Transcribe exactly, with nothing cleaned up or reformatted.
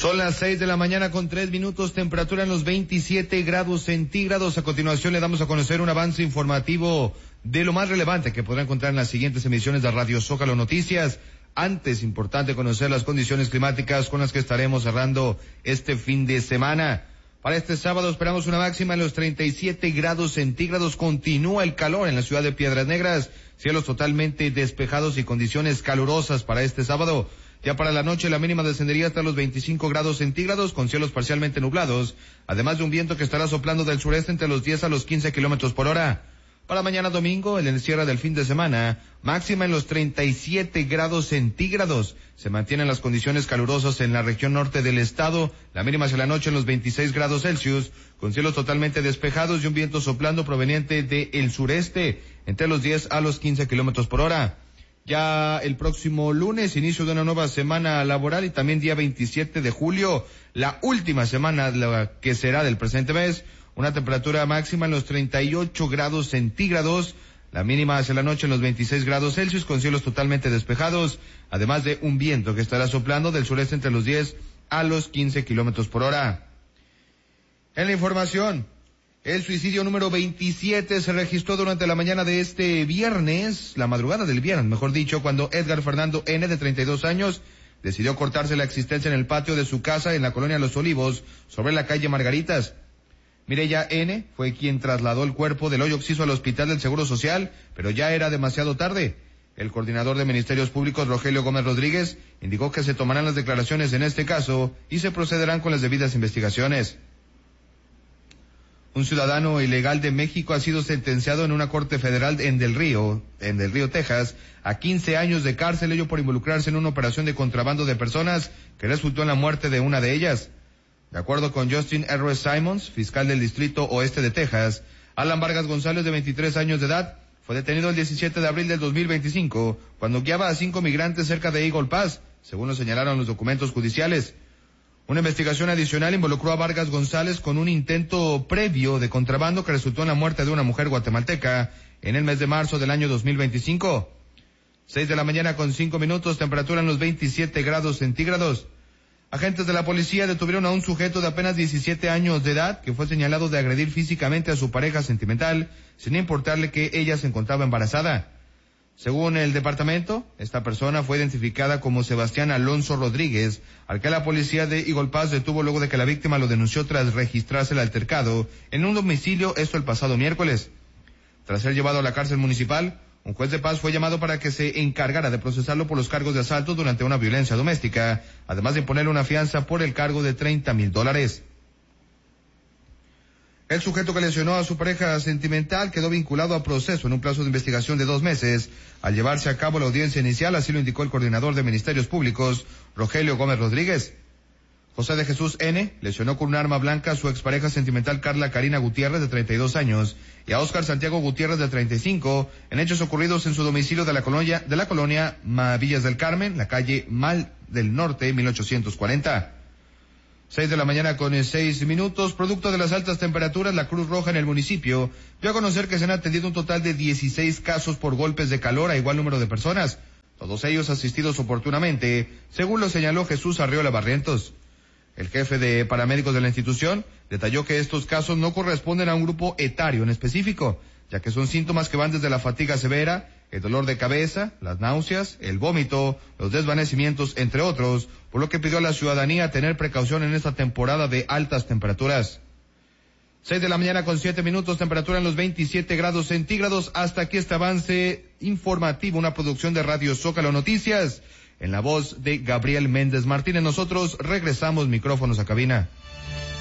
Son las seis de la mañana con tres minutos, temperatura en los veintisiete grados centígrados. A continuación le damos a conocer un avance informativo de lo más relevante que podrá encontrar en las siguientes emisiones de Radio Zócalo Noticias. Antes, importante conocer las condiciones climáticas con las que estaremos cerrando este fin de semana. Para este sábado esperamos una máxima en los treinta y siete grados centígrados. Continúa el calor en la ciudad de Piedras Negras. Cielos totalmente despejados y condiciones calurosas para este sábado. Ya para la noche la mínima descendería hasta los veinticinco grados centígrados con cielos parcialmente nublados, además de un viento que estará soplando del sureste entre los diez a los quince kilómetros por hora. Para mañana domingo, el encierre del fin de semana, máxima en los treinta y siete grados centígrados. Se mantienen las condiciones calurosas en la región norte del estado, la mínima hacia la noche en los veintiséis grados Celsius, con cielos totalmente despejados y un viento soplando proveniente del sureste entre los diez a los quince kilómetros por hora. Ya el próximo lunes, inicio de una nueva semana laboral y también día veintisiete de julio, la última semana la que será del presente mes, una temperatura máxima en los treinta y ocho grados centígrados, la mínima hacia la noche en los veintiséis grados Celsius con cielos totalmente despejados, además de un viento que estará soplando del sureste entre los diez a los quince kilómetros por hora. En la información, el suicidio número veintisiete se registró durante la mañana de este viernes, la madrugada del viernes, mejor dicho, cuando Edgar Fernando N., de treinta y dos años, decidió cortarse la existencia en el patio de su casa en la colonia Los Olivos, sobre la calle Margaritas. Mireya N. fue quien trasladó el cuerpo del hoyo occiso al Hospital del Seguro Social, pero ya era demasiado tarde. El coordinador de Ministerios Públicos, Rogelio Gómez Rodríguez, indicó que se tomarán las declaraciones en este caso y se procederán con las debidas investigaciones. Un ciudadano ilegal de México ha sido sentenciado en una corte federal en Del Río, en Del Río, Texas, a quince años de cárcel, ello por involucrarse en una operación de contrabando de personas que resultó en la muerte de una de ellas. De acuerdo con Justin R. Simons, fiscal del Distrito Oeste de Texas, Alan Vargas González, de veintitrés años de edad, fue detenido el diecisiete de abril del dos mil veinticinco, cuando guiaba a cinco migrantes cerca de Eagle Pass, según lo señalaron los documentos judiciales. Una investigación adicional involucró a Vargas González con un intento previo de contrabando que resultó en la muerte de una mujer guatemalteca en el mes de marzo del año dos mil veinticinco. Seis de la mañana con cinco minutos, temperatura en los veintisiete grados centígrados. Agentes de la policía detuvieron a un sujeto de apenas diecisiete años de edad que fue señalado de agredir físicamente a su pareja sentimental sin importarle que ella se encontraba embarazada. Según el departamento, esta persona fue identificada como Sebastián Alonso Rodríguez, al que la policía de Eagle Pass detuvo luego de que la víctima lo denunció tras registrarse el altercado en un domicilio, esto el pasado miércoles. Tras ser llevado a la cárcel municipal, un juez de paz fue llamado para que se encargara de procesarlo por los cargos de asalto durante una violencia doméstica, además de imponerle una fianza por el cargo de treinta mil dólares. El sujeto que lesionó a su pareja sentimental quedó vinculado a proceso en un plazo de investigación de dos meses. Al llevarse a cabo la audiencia inicial, así lo indicó el coordinador de Ministerios Públicos, Rogelio Gómez Rodríguez. José de Jesús N. lesionó con un arma blanca a su expareja sentimental Carla Karina Gutiérrez, de treinta y dos años, y a Óscar Santiago Gutiérrez, de treinta y cinco, en hechos ocurridos en su domicilio de la colonia, de la colonia Villas del Carmen, la calle Mal del Norte, mil ochocientos cuarenta. Seis de la mañana con seis minutos, producto de las altas temperaturas, la Cruz Roja en el municipio dio a conocer que se han atendido un total de dieciséis casos por golpes de calor a igual número de personas, todos ellos asistidos oportunamente, según lo señaló Jesús Arriola Barrientos. El jefe de paramédicos de la institución detalló que estos casos no corresponden a un grupo etario en específico, ya que son síntomas que van desde la fatiga severa, el dolor de cabeza, las náuseas, el vómito, los desvanecimientos, entre otros, por lo que pidió a la ciudadanía tener precaución en esta temporada de altas temperaturas. Seis de la mañana con siete minutos, temperatura en los veintisiete grados centígrados. Hasta aquí este avance informativo, una producción de Radio Zócalo Noticias, en la voz de Gabriel Méndez Martínez. Nosotros regresamos micrófonos a cabina.